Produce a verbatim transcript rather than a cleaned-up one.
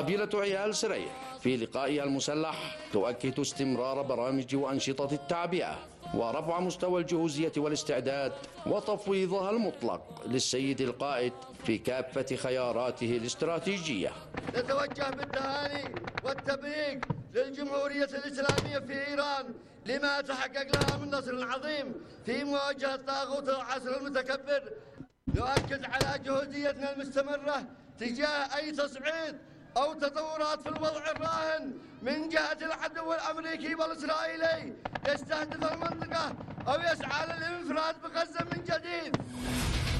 قبيلة عيال سريح في لقائها المسلح تؤكد استمرار برامج وأنشطة التعبئة ورفع مستوى الجهوزية والاستعداد وتفويضها المطلق للسيد القائد في كافة خياراته الاستراتيجية. نتوجه بالتهاني والتبريك للجمهورية الإسلامية في إيران لما تحقق لها من نصر عظيم في مواجهة طاغوت العصر المتكبر. نؤكد على جهوديتنا المستمرة تجاه أي تصعيد أو تطورات في الوضع الراهن من جهة العدو الأمريكي والإسرائيلي يستهدف المنطقة أو يسعى للانفراد بغزة من جديد.